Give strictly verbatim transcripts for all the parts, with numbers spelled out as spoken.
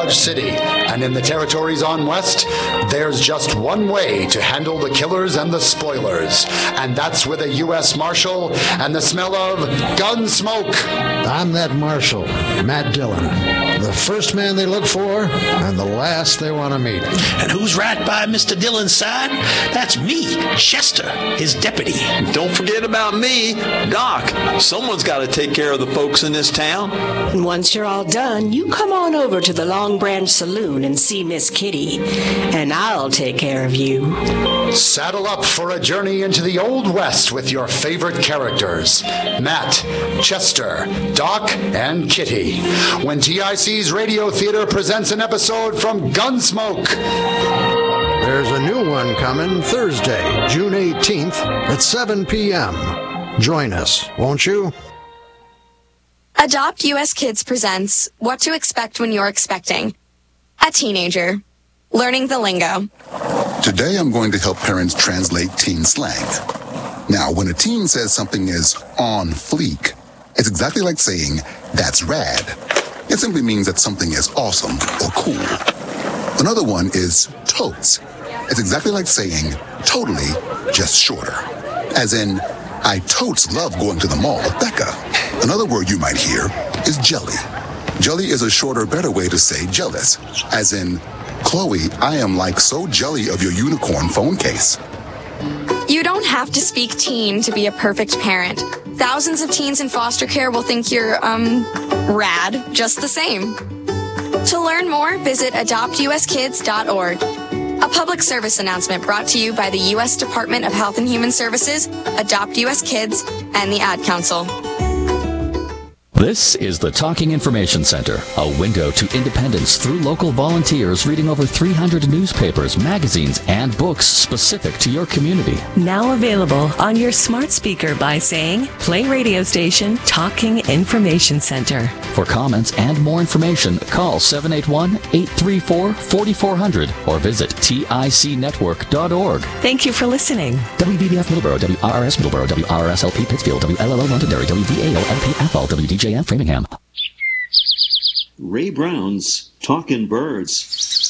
Dodge City. And in the territories on West, there's just one way to handle the killers and the spoilers. And that's with a U S Marshal and the smell of gun smoke. I'm that Marshal, Matt Dillon. The first man they look for and the last they want to meet. And who's right by Mister Dillon's side? That's me, Chester, his deputy. Don't forget about me, Doc. Someone's got to take care of the folks in this town. Once you're all done, you come on over to the Long Branch Saloon and see Miss Kitty, and I'll take care of you. Saddle up for a journey into the Old West with your favorite characters, Matt, Chester, Doc, and Kitty, when T I C's Radio Theater presents an episode from Gunsmoke. There's a new one coming Thursday, June eighteenth at seven p.m. Join us, won't you? Adopt U S Kids presents What to Expect When You're Expecting. A teenager. Learning the lingo. Today I'm going to help parents translate teen slang. Now, when a teen says something is on fleek, it's exactly like saying, that's rad. It simply means that something is awesome or cool. Another one is totes. It's exactly like saying, totally, just shorter. As in, I totes love going to the mall with Becca. Another word you might hear is jelly. Jelly is a shorter, better way to say jealous. As in, Chloe, I am like so jelly of your unicorn phone case. You don't have to speak teen to be a perfect parent. Thousands of teens in foster care will think you're, um, rad, just the same. To learn more, visit adopt u s kids dot org. A public service announcement brought to you by the U S Department of Health and Human Services, Adopt U S Kids, and the Ad Council. This is the Talking Information Center, a window to independence through local volunteers reading over three hundred newspapers, magazines, and books specific to your community. Now available on your smart speaker by saying, play radio station Talking Information Center. For comments and more information, call seven eight one, eight three four, four four zero zero or visit tic network dot org. Thank you for listening. W B B F Middleborough, W R R S Middleborough, W R R S L P Pittsfield, W L L O Londonderry, W V A O L P Athol, W D J F Framingham. Ray Brown's Talkin' Birds.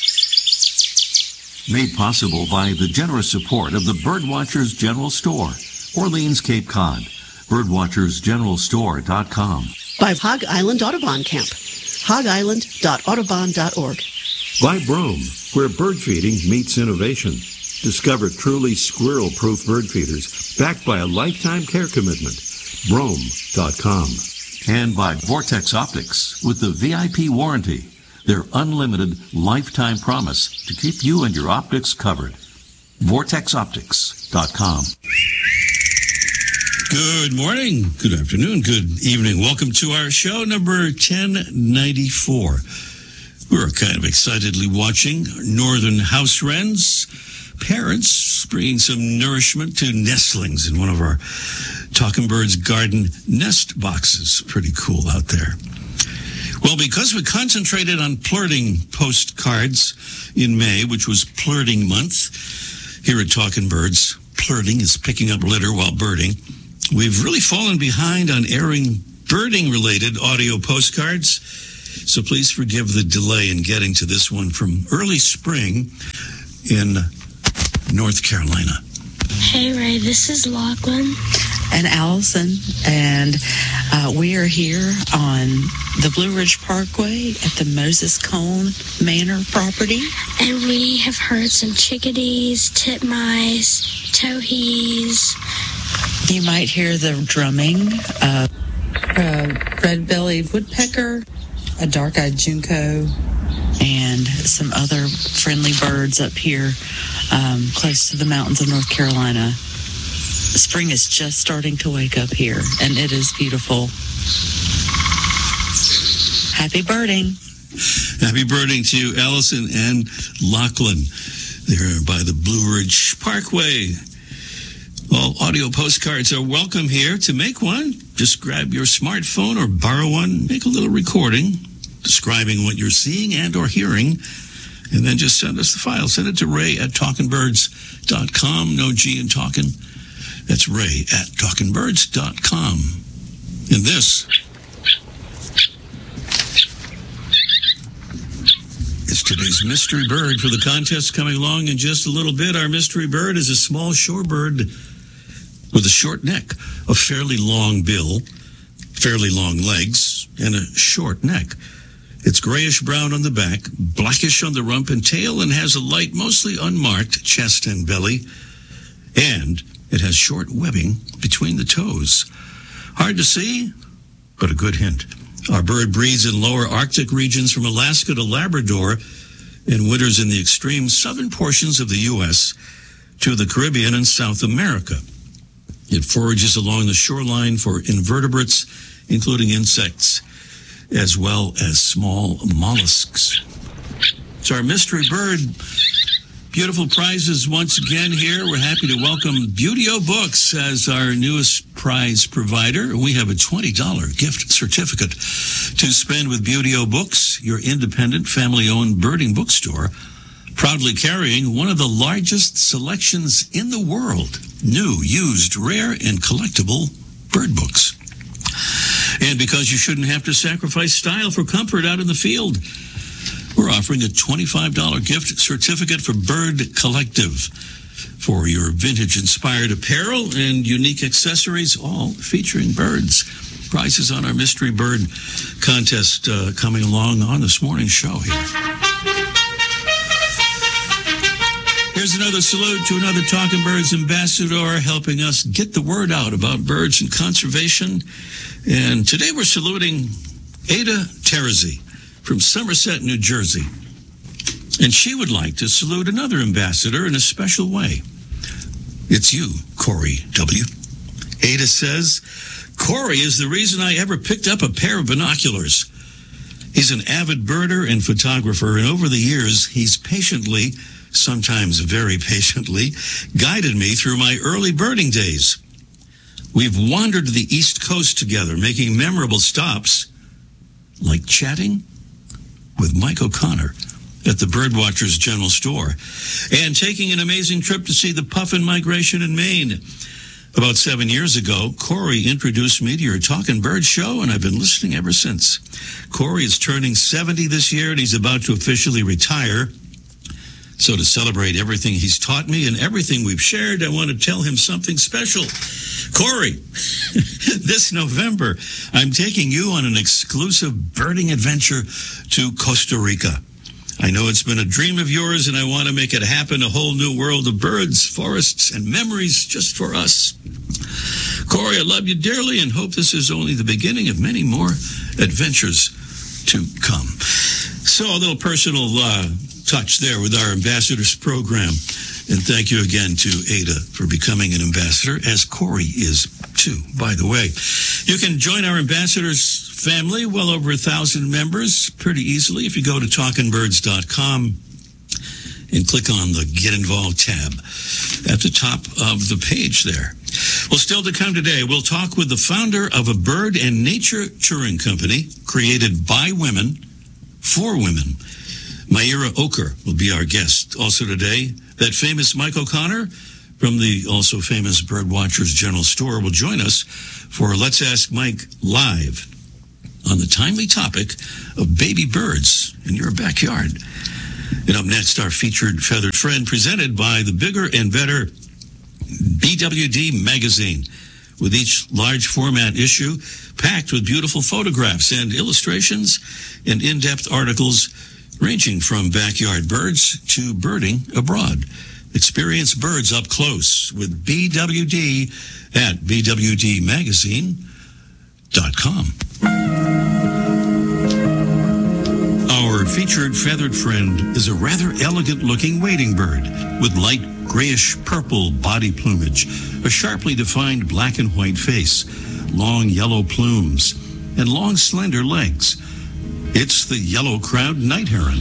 Made possible by the generous support of the Birdwatchers General Store, Orleans, Cape Cod. birdwatchers general store dot com. By Hog Island Audubon Camp, hog island dot audubon dot org. By Brome, where bird feeding meets innovation. Discover truly squirrel-proof bird feeders backed by a lifetime care commitment. brome dot com. And by Vortex Optics with the V I P warranty, their unlimited lifetime promise to keep you and your optics covered. vortex optics dot com. Good morning, good afternoon, good evening. Welcome to our show number ten ninety-four. We're kind of excitedly watching northern house wrens, parents bringing some nourishment to nestlings in one of our Talking Birds garden nest boxes. Pretty cool out there. Well, because we concentrated on flirting postcards in May, which was Flirting Month, here at Talking Birds, flirting is picking up litter while birding. We've really fallen behind on airing birding-related audio postcards, so please forgive the delay in getting to this one from early spring in North Carolina. Hey, Ray, this is Lachlan. And Allison, and uh, we are here on the Blue Ridge Parkway at the Moses Cone Manor property. And we have heard some chickadees, titmice, towhees. You might hear the drumming of a red-bellied woodpecker, a dark-eyed junco, and some other friendly birds up here um, close to the mountains of North Carolina. Spring is just starting to wake up here, and it is beautiful. Happy birding. Happy birding to you, Allison and Lachlan. They're by the Blue Ridge Parkway. Well, audio postcards are welcome here. To make one, just grab your smartphone or borrow one, make a little recording describing what you're seeing and or hearing, and then just send us the file. Send it to Ray at talking birds dot com. No G in talking. That's Ray at talking birds dot com. And this Today's mystery bird for the contest coming along in just a little bit. Our mystery bird is a small shorebird with a short neck, a fairly long bill, fairly long legs, and a short neck. It's grayish-brown on the back, blackish on the rump and tail, and has a light, mostly unmarked chest and belly. And it has short webbing between the toes. Hard to see, but a good hint. Our bird breeds in lower Arctic regions from Alaska to Labrador and winters in the extreme southern portions of the U S to the Caribbean and South America. It forages along the shoreline for invertebrates, including insects, as well as small mollusks. It's our mystery bird. Beautiful prizes once again here. We're happy to welcome Buteo Books as our newest prize provider. We have a twenty dollars gift certificate to spend with Buteo Books, your independent, family-owned birding bookstore, proudly carrying one of the largest selections in the world, new, used, rare, and collectible bird books. And because you shouldn't have to sacrifice style for comfort out in the field, we're offering a twenty-five dollars gift certificate for Bird Collective for your vintage-inspired apparel and unique accessories, all featuring birds. Prizes on our Mystery Bird contest uh, coming along on this morning's show here. Here's another salute to another Talking Birds ambassador helping us get the word out about birds and conservation. And today we're saluting Ada Terzi from Somerset, New Jersey. And she would like to salute another ambassador in a special way. It's you, Corey W. Ada says, Corey is the reason I ever picked up a pair of binoculars. He's an avid birder and photographer, and over the years, he's patiently, sometimes very patiently, guided me through my early birding days. We've wandered the East Coast together, making memorable stops, like chatting with Mike O'Connor at the Birdwatchers General Store, and taking an amazing trip to see the puffin migration in Maine. About seven years ago, Corey introduced me to your Talking Bird show, and I've been listening ever since. Corey is turning seventy this year, and he's about to officially retire. So to celebrate everything he's taught me and everything we've shared, I want to tell him something special. Corey, this November, I'm taking you on an exclusive birding adventure to Costa Rica. I know it's been a dream of yours, and I want to make it happen, a whole new world of birds, forests, and memories just for us. Corey, I love you dearly and hope this is only the beginning of many more adventures to come. So a little personal uh, touch there with our ambassadors program. And thank you again to Ada for becoming an ambassador, as Corey is too, by the way. You can join our ambassadors family, well over a thousand members, pretty easily if you go to talking birds dot com and click on the Get Involved tab at the top of the page there. Well, still to come today, we'll talk with the founder of a bird and nature touring company created by women for women. Mayra Oker will be our guest. Also today, that famous Mike O'Connor from the also famous Birdwatchers General Store will join us for Let's Ask Mike Live on the timely topic of baby birds in your backyard. And up next, our featured feathered friend presented by the Bigger and Better B W D magazine, with each large format issue packed with beautiful photographs and illustrations and in-depth articles ranging from backyard birds to birding abroad. Experience birds up close with B W D at b w d magazine dot com. Our featured feathered friend is a rather elegant-looking wading bird with light grayish-purple body plumage, a sharply defined black and white face, long yellow plumes, and long, slender legs. It's the yellow-crowned night heron,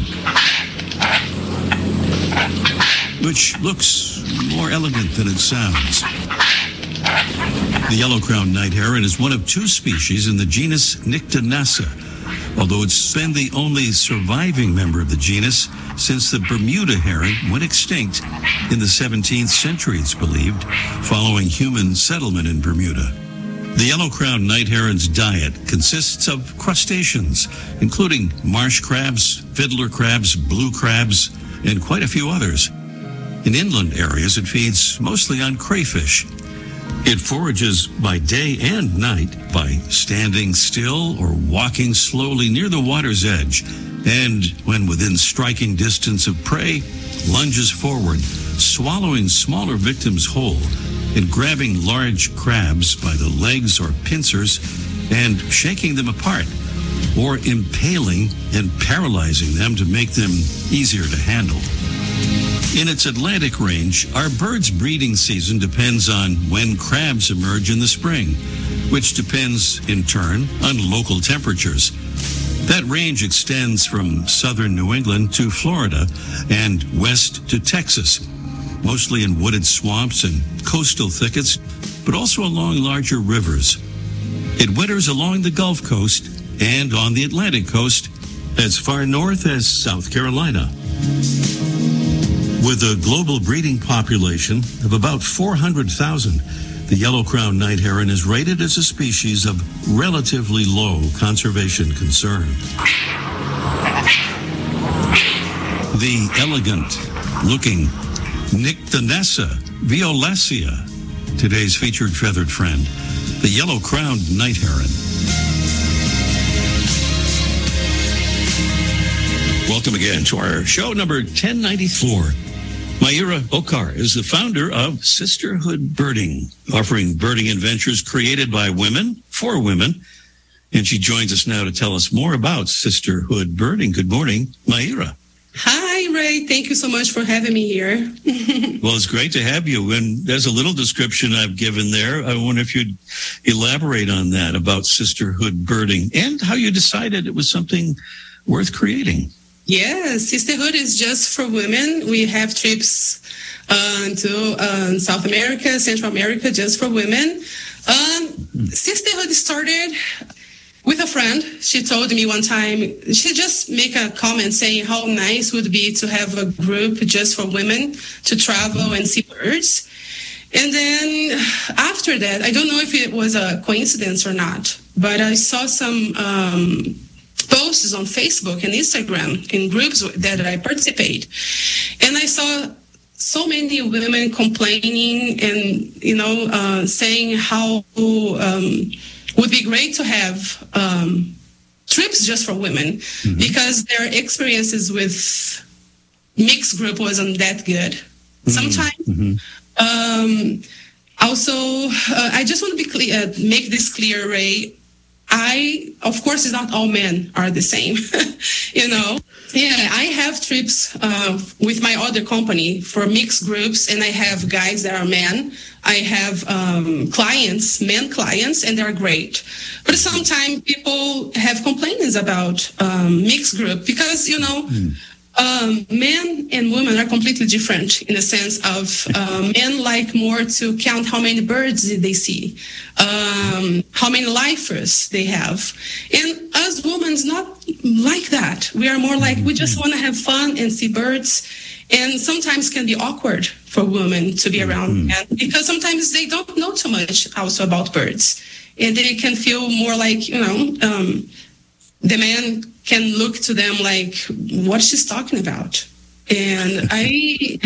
which looks more elegant than it sounds. The yellow-crowned night heron is one of two species in the genus Nyctinassa, although it's been the only surviving member of the genus since the Bermuda heron went extinct in the seventeenth century, it's believed, following human settlement in Bermuda. The yellow-crowned night heron's diet consists of crustaceans, including marsh crabs, fiddler crabs, blue crabs, and quite a few others. In inland areas, it feeds mostly on crayfish. It forages by day and night by standing still or walking slowly near the water's edge, and when within striking distance of prey, lunges forward, swallowing smaller victims whole, and grabbing large crabs by the legs or pincers and shaking them apart, or impaling and paralyzing them to make them easier to handle. In its Atlantic range, our bird's breeding season depends on when crabs emerge in the spring, which depends, in turn, on local temperatures. That range extends from southern New England to Florida and west to Texas, mostly in wooded swamps and coastal thickets, but also along larger rivers. It winters along the Gulf Coast and on the Atlantic coast as far north as South Carolina. With a global breeding population of about four hundred thousand, the yellow-crowned night heron is rated as a species of relatively low conservation concern. The elegant-looking Nyctinessa violacea, today's featured feathered friend, the yellow-crowned night heron. Welcome again to our show number ten ninety-four. Mayura Okar is the founder of Sisterhood Birding, offering birding adventures created by women for women. And she joins us now to tell us more about Sisterhood Birding. Good morning, Mayura. Hi, Ray. Thank you so much for having me here. Well, it's great to have you. And there's a little description I've given there. I wonder if you'd elaborate on that about Sisterhood Birding and how you decided it was something worth creating. Yeah, Sisterhood is just for women. We have trips uh, to uh, South America, Central America, just for women. Um, Sisterhood started with a friend. She told me one time, she just make a comment saying how nice it would be to have a group just for women to travel and see birds. And then after that, I don't know if it was a coincidence or not, but I saw some um, posts on Facebook and Instagram in groups that I participate. And I saw so many women complaining and, you know, uh, saying how um, would be great to have um, trips just for women, mm-hmm. because their experiences with mixed group wasn't that good. Mm-hmm. Sometimes. Mm-hmm. Um, also, uh, I just want to be clear, uh, make this clear, Ray. I, of course, it's not all men are the same, you know. Yeah, I have trips uh, with my other company for mixed groups, and I have guys that are men. I have um, clients, men clients, and they're great. But sometimes people have complaints about um, mixed group because, you know, mm. Um, men and women are completely different in the sense of uh, men like more to count how many birds they see, um, how many lifers they have. And us women not like that. We are more like, we just want to have fun and see birds. And sometimes can be awkward for women to be around men because sometimes they don't know too much also about birds. And they can feel more like, you know, um, the man can look to them like, what she's talking about. And I